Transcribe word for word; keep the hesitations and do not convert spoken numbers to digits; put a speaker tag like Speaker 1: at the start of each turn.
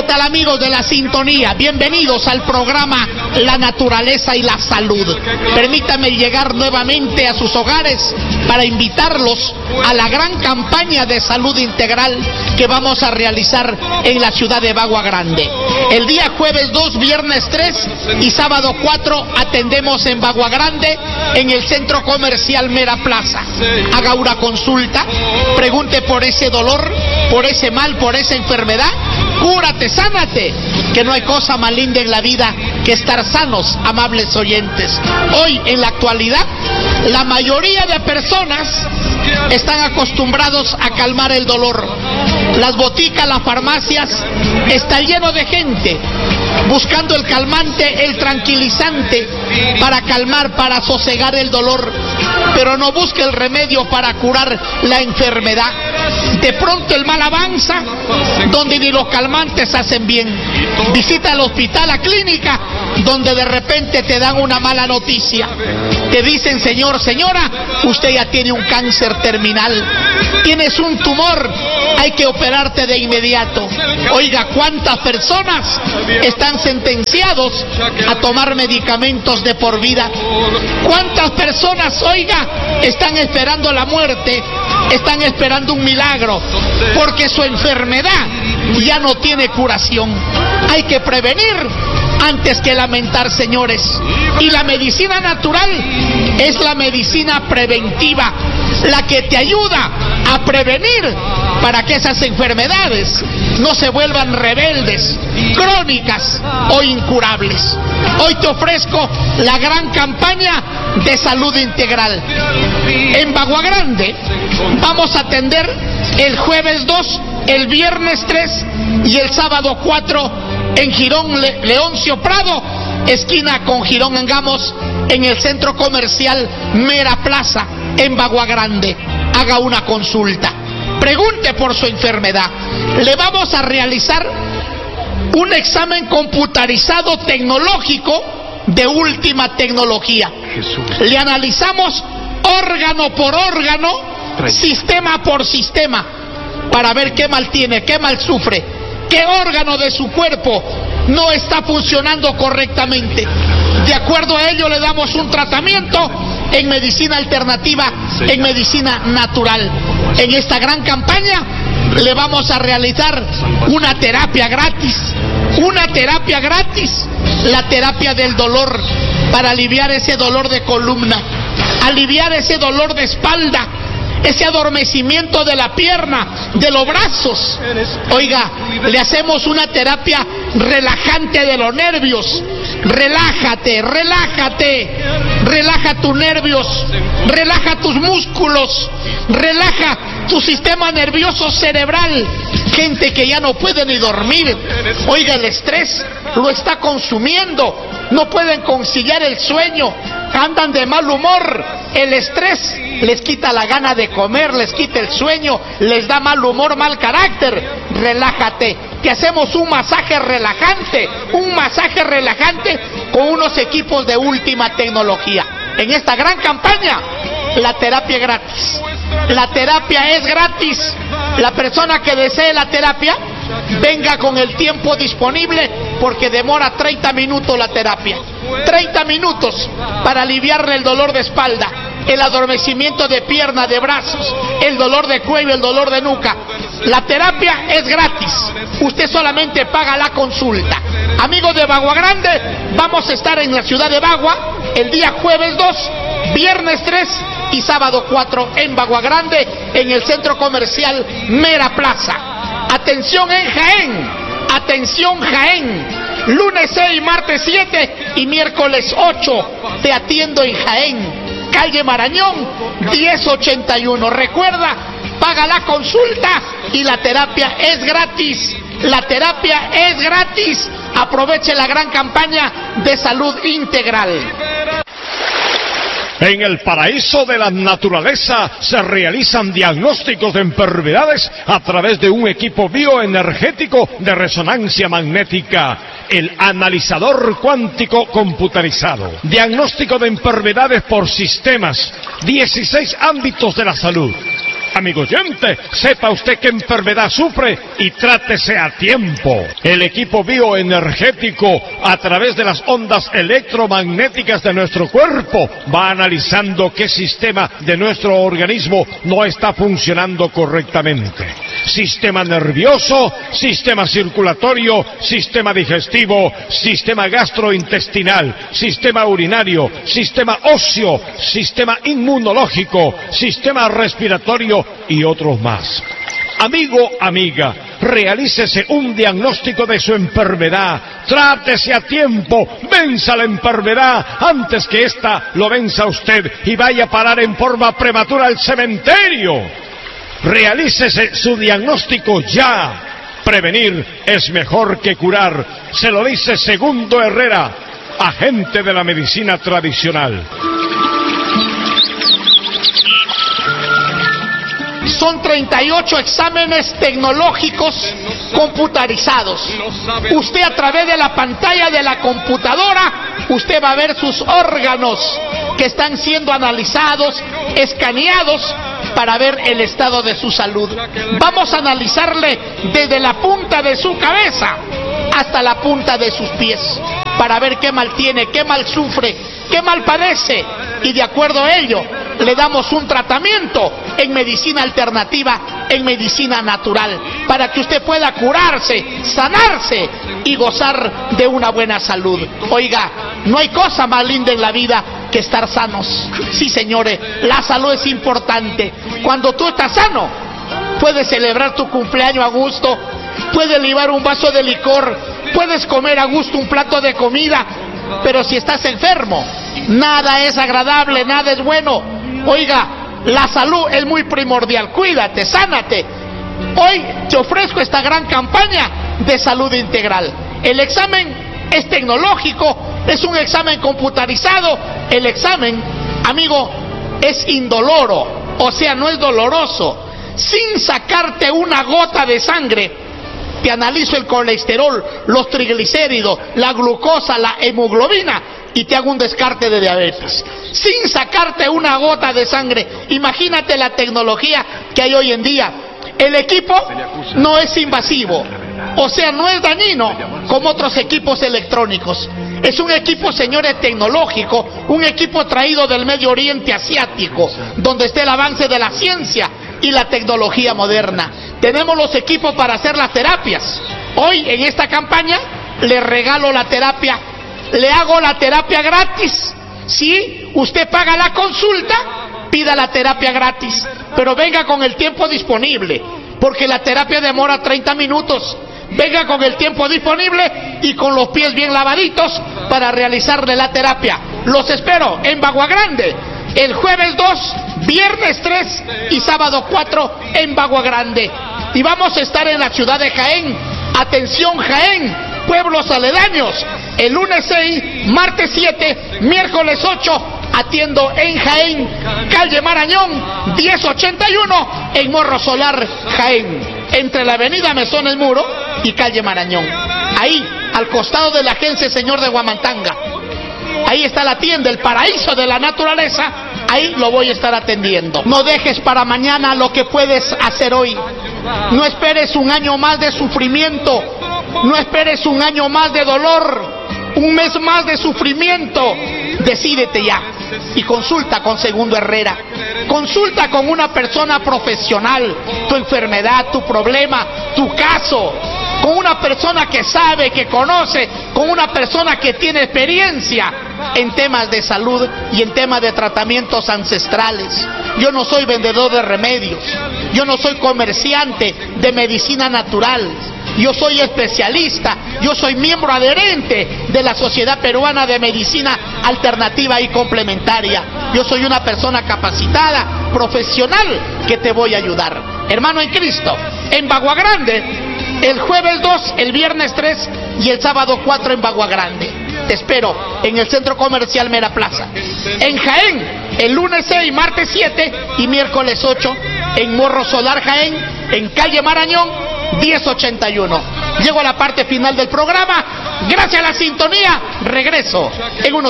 Speaker 1: tal, amigos de la sintonía? Bienvenidos al programa La Naturaleza y la Salud. Permítanme llegar nuevamente a sus hogares para invitarlos a la gran campaña de salud integral que vamos a realizar en la ciudad de Bagua Grande. El día jueves dos, viernes tres y sábado cuatro atendemos en Bagua Grande, en el centro comercial Mera Plaza. Haga una consulta, pregunte por ese dolor, por ese mal, por esa enfermedad. Cúrate, sánate, que no hay cosa más linda en la vida que estar sanos, amables oyentes. Hoy, en la actualidad, la mayoría de personas están acostumbrados a calmar el dolor. Las boticas, las farmacias, está lleno de gente buscando el calmante, el tranquilizante para calmar, para sosegar el dolor, pero no busca el remedio para curar la enfermedad. De pronto el mal avanza, donde ni los calmantes hacen bien. Visita el hospital, la clínica, donde de repente te dan una mala noticia. Te dicen: señor, señora, usted ya tiene un cáncer terminal, tienes un tumor, hay que operarte de inmediato. Oiga, ¿cuántas personas están sentenciados a tomar medicamentos de por vida? ¿Cuántas personas, oiga, están esperando la muerte, están esperando un milagro, porque su enfermedad ya no tiene curación? Hay que prevenir antes que lamentar, señores. Y la medicina natural es la medicina preventiva, la que te ayuda a prevenir para que esas enfermedades no se vuelvan rebeldes, crónicas o incurables. Hoy te ofrezco la gran campaña de salud integral. En Bagua Grande vamos a atender el jueves dos, el viernes tres y el sábado cuatro en Girón Le Leoncio Prado, esquina con Girón Angamos, en el centro comercial Mera Plaza, en Bagua Grande. Haga una consulta, pregunte por su enfermedad. Le vamos a realizar un examen computarizado tecnológico de última tecnología. Le analizamos órgano por órgano, sistema por sistema, para ver qué mal tiene, qué mal sufre, qué órgano de su cuerpo no está funcionando correctamente. De acuerdo a ello le damos un tratamiento en medicina alternativa, en medicina natural. En esta gran campaña le vamos a realizar una terapia gratis, una terapia gratis, la terapia del dolor, para aliviar ese dolor de columna, aliviar ese dolor de espalda, ese adormecimiento de la pierna, de los brazos. Oiga, le hacemos una terapia relajante de los nervios. Relájate, relájate, relaja tus nervios, relaja tus músculos, relaja tu sistema nervioso cerebral. Gente que ya no puede ni dormir. Oiga, el estrés lo está consumiendo, no pueden conciliar el sueño, andan de mal humor. El estrés les quita la gana de comer, les quita el sueño, les da mal humor, mal carácter. Relájate, te hacemos un masaje relajante, un masaje relajante con unos equipos de última tecnología. En esta gran campaña, la terapia es gratis. La terapia es gratis. La persona que desee la terapia, venga con el tiempo disponible, porque demora treinta minutos la terapia. treinta minutos para aliviarle el dolor de espalda, el adormecimiento de pierna, de brazos, el dolor de cuello, el dolor de nuca. La terapia es gratis. Usted solamente paga la consulta. Amigos de Bagua Grande, vamos a estar en la ciudad de Bagua el día jueves dos, viernes tres y sábado cuatro en Bagua Grande, en el centro comercial Mera Plaza. Atención en Jaén, atención Jaén, lunes seis, martes siete y miércoles ocho, te atiendo en Jaén, calle Marañón diez ochenta y uno. Recuerda, paga la consulta y la terapia es gratis. La terapia es gratis. Aproveche la gran campaña de salud integral.
Speaker 2: En el paraíso de la naturaleza se realizan diagnósticos de enfermedades a través de un equipo bioenergético de resonancia magnética, el analizador cuántico computarizado. Diagnóstico de enfermedades por sistemas, dieciséis ámbitos de la salud. Amigo oyente, sepa usted qué enfermedad sufre y trátese a tiempo. El equipo bioenergético, a través de las ondas electromagnéticas de nuestro cuerpo, va analizando qué sistema de nuestro organismo no está funcionando correctamente. Sistema nervioso, sistema circulatorio, sistema digestivo, sistema gastrointestinal, sistema urinario, sistema óseo, sistema inmunológico, sistema respiratorio y otros más. Amigo, amiga, realícese un diagnóstico de su enfermedad, trátese a tiempo, venza la enfermedad antes que ésta lo venza a usted y vaya a parar en forma prematura al cementerio. Realícese su diagnóstico ya. Prevenir es mejor que curar. Se lo dice Segundo Herrera, agente de la medicina tradicional.
Speaker 1: Son treinta y ocho exámenes tecnológicos computarizados. Usted, a través de la pantalla de la computadora, usted va a ver sus órganos que están siendo analizados, escaneados, para ver el estado de su salud. Vamos a analizarle desde la punta de su cabeza hasta la punta de sus pies, para ver qué mal tiene, qué mal sufre, qué mal padece, y de acuerdo a ello le damos un tratamiento en medicina alternativa, en medicina natural, para que usted pueda curarse, sanarse y gozar de una buena salud. Oiga, no hay cosa más linda en la vida que estar sanos. Sí, señores, la salud es importante. Cuando tú estás sano, puedes celebrar tu cumpleaños a gusto, puedes libar un vaso de licor, puedes comer a gusto un plato de comida. Pero si estás enfermo, nada es agradable, nada es bueno. Oiga, la salud es muy primordial. Cuídate, sánate. Hoy te ofrezco esta gran campaña de salud integral. El examen es tecnológico, es un examen computarizado. El examen, amigo, es indoloro, o sea, no es doloroso. Sin sacarte una gota de sangre, te analizo el colesterol, los triglicéridos, la glucosa, la hemoglobina, y te hago un descarte de diabetes. Sin sacarte una gota de sangre. Imagínate la tecnología que hay hoy en día. El equipo no es invasivo, o sea, no es dañino como otros equipos electrónicos. Es un equipo, señores, tecnológico, un equipo traído del Medio Oriente asiático, donde está el avance de la ciencia y la tecnología moderna. Tenemos los equipos para hacer las terapias. Hoy, en esta campaña, le regalo la terapia, le hago la terapia gratis. Si usted paga la consulta, pida la terapia gratis, pero venga con el tiempo disponible, porque la terapia demora treinta minutos. Venga con el tiempo disponible y con los pies bien lavaditos para realizarle la terapia. Los espero en Bagua Grande el jueves dos, viernes tres y sábado cuatro en Bagua Grande. Y vamos a estar en la ciudad de Jaén. Atención, Jaén, pueblos aledaños, el lunes seis, martes siete, miércoles ocho, atiendo en Jaén, calle Marañón, diez ochenta y uno, en Morro Solar, Jaén, entre la avenida Mesón El Muro y calle Marañón. Ahí, al costado de la agencia Señor de Huamantanga. Ahí está la tienda, el paraíso de la naturaleza. Ahí lo voy a estar atendiendo. No dejes para mañana lo que puedes hacer hoy. No esperes un año más de sufrimiento. No esperes un año más de dolor, un mes más de sufrimiento. Decídete ya y consulta con Segundo Herrera. Consulta con una persona profesional tu enfermedad, tu problema, tu caso, con una persona que sabe, que conoce, con una persona que tiene experiencia en temas de salud y en temas de tratamientos ancestrales. Yo no soy vendedor de remedios, yo no soy comerciante de medicina natural. Yo soy especialista, yo soy miembro adherente de la Sociedad Peruana de Medicina Alternativa y Complementaria. Yo soy una persona capacitada, profesional, que te voy a ayudar. Hermano en Cristo, en Bagua Grande, el jueves dos, el viernes tres y el sábado cuatro en Bagua Grande. Te espero en el Centro Comercial Mera Plaza. En Jaén, el lunes seis, martes siete y miércoles ocho, en Morro Solar, Jaén, en calle Marañón, diez ochenta y uno. Llego a la parte final del programa. Gracias a la sintonía, regreso en unos